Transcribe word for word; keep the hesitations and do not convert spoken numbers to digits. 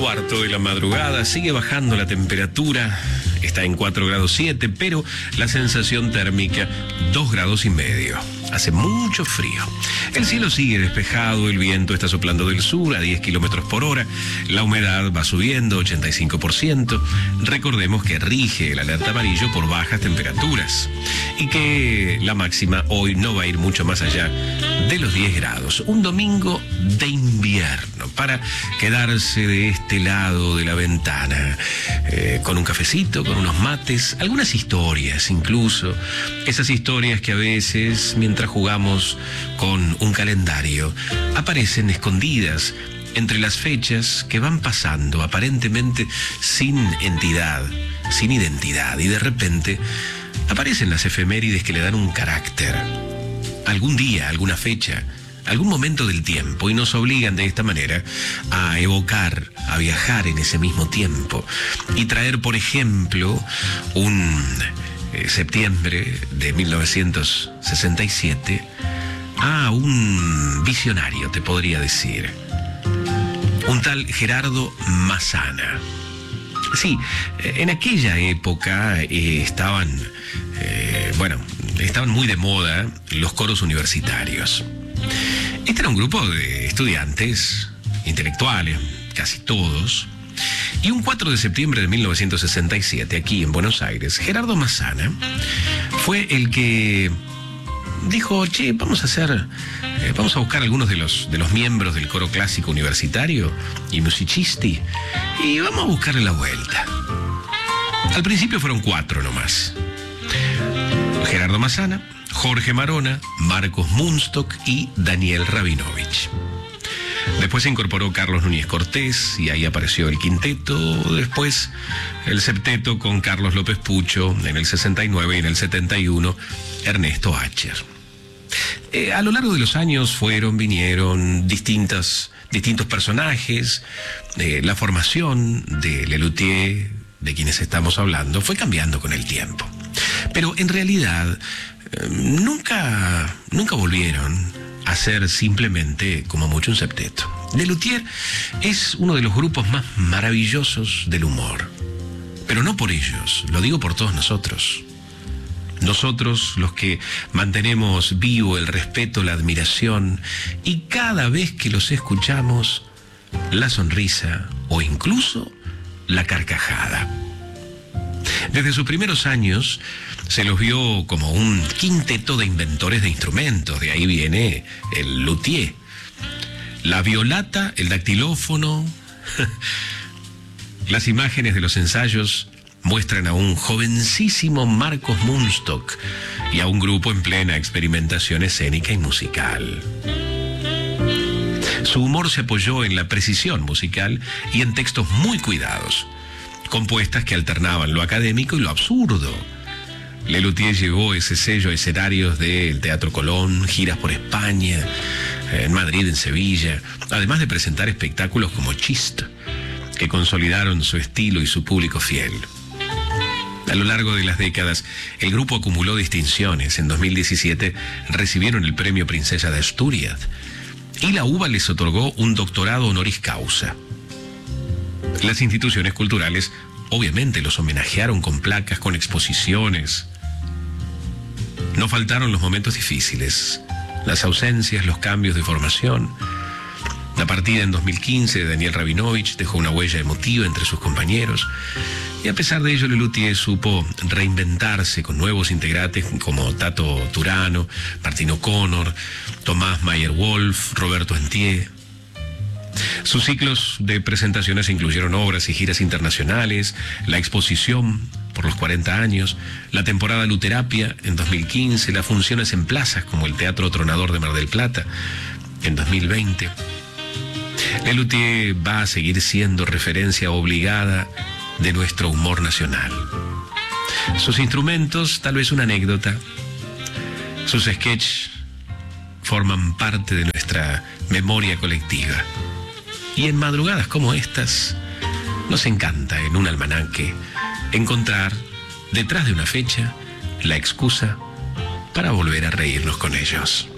cuarto de la madrugada, sigue bajando la temperatura, está en cuatro grados siete, pero la sensación térmica dos grados y medio. Hace mucho frío. El cielo sigue despejado, el viento está soplando del sur a diez kilómetros por hora, la humedad va subiendo, ochenta y cinco por ciento. Recordemos que rige el alerta amarillo por bajas temperaturas y que la máxima hoy no va a ir mucho más allá de los diez grados. Un domingo de invierno para quedarse de este lado de la ventana, eh, con un cafecito, con unos mates, algunas historias incluso, esas historias que a veces mientras jugamos con un calendario aparecen escondidas entre las fechas que van pasando aparentemente sin entidad, sin identidad, y de repente aparecen las efemérides que le dan un carácter, algún día, alguna fecha, algún momento del tiempo, y nos obligan de esta manera a evocar, a viajar en ese mismo tiempo y traer, por ejemplo, un eh, septiembre de mil novecientos sesenta y siete a un visionario, te podría decir, un tal Gerardo Massana. Sí, en aquella época eh, estaban, eh, bueno, estaban muy de moda los coros universitarios. Este era un grupo de estudiantes intelectuales, casi todos, y un cuatro de septiembre de mil novecientos sesenta y siete, aquí en Buenos Aires, Gerardo Massana fue el que dijo, che, vamos a hacer, eh, vamos a buscar algunos de los, de los miembros del coro clásico universitario y musicisti, y vamos a buscarle la vuelta. Al principio fueron cuatro nomás: Gerardo Massana, Jorge Marona, Marcos Munstock y Daniel Rabinovich. Después se incorporó Carlos Núñez Cortés y ahí apareció el quinteto, después el septeto con Carlos López Pucho en el sesenta y nueve, y en el setenta y uno Ernesto Acher. Eh, a lo largo de los años fueron, vinieron distintas, distintos personajes. Eh, la formación de Lelutier, de quienes estamos hablando, fue cambiando con el tiempo. Pero en realidad eh, nunca, nunca volvieron a ser simplemente como mucho un septeto. Lelutier es uno de los grupos más maravillosos del humor, pero no por ellos, lo digo por todos nosotros. Nosotros, los que mantenemos vivo el respeto, la admiración, y cada vez que los escuchamos, la sonrisa o incluso la carcajada. Desde sus primeros años se los vio como un quinteto de inventores de instrumentos, de ahí viene el luthier. La violata, el dactilófono. Las imágenes de los ensayos muestran a un jovencísimo Marcos Munstock y a un grupo en plena experimentación escénica y musical. Su humor se apoyó en la precisión musical y en textos muy cuidados, compuestas que alternaban lo académico y lo absurdo. Lelutier llevó ese sello a escenarios del Teatro Colón, giras por España, en Madrid, en Sevilla, además de presentar espectáculos como Chist, que consolidaron su estilo y su público fiel. A lo largo de las décadas, el grupo acumuló distinciones. En dos mil diecisiete recibieron el premio Princesa de Asturias y la U B A les otorgó un doctorado honoris causa. Las instituciones culturales obviamente los homenajearon con placas, con exposiciones. No faltaron los momentos difíciles, las ausencias, los cambios de formación. La partida en dos mil quince de Daniel Rabinovich dejó una huella emotiva entre sus compañeros, y a pesar de ello Lelutier supo reinventarse con nuevos integrantes como Tato Turano, Martín O'Connor, Tomás Mayer-Wolf, Roberto Antier. Sus ciclos de presentaciones incluyeron obras y giras internacionales, la exposición por los cuarenta años, la temporada Luterapia en dos mil quince, las funciones en plazas como el Teatro Tronador de Mar del Plata en dos mil veinte. Lelutier va a seguir siendo referencia obligada de nuestro humor nacional. Sus instrumentos, tal vez una anécdota. Sus sketches forman parte de nuestra memoria colectiva. Y en madrugadas como estas, nos encanta en un almanaque encontrar, detrás de una fecha, la excusa para volver a reírnos con ellos.